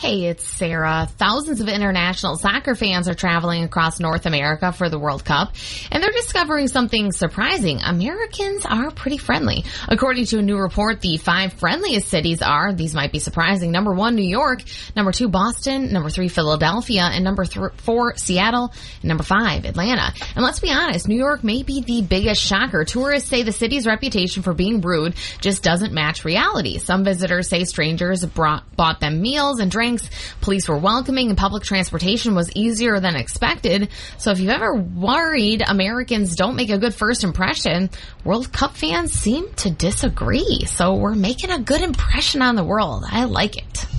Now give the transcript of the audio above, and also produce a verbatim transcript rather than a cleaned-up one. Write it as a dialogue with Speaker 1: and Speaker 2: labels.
Speaker 1: Hey, it's Sarah. Thousands of international soccer fans are traveling across North America for the World Cup, and they're discovering something surprising. Americans are pretty friendly. According to a new report, the five friendliest cities are, these might be surprising, number one, New York, number two, Boston, number three, Philadelphia, and number th- four, Seattle, and number five, Atlanta. And let's be honest, New York may be the biggest shocker. Tourists say the city's reputation for being rude just doesn't match reality. Some visitors say strangers brought, bought them meals and drinks. Police were welcoming, and public transportation was easier than expected. So if you've ever worried Americans don't make a good first impression, World Cup fans seem to disagree. So we're making a good impression on the world. I like it.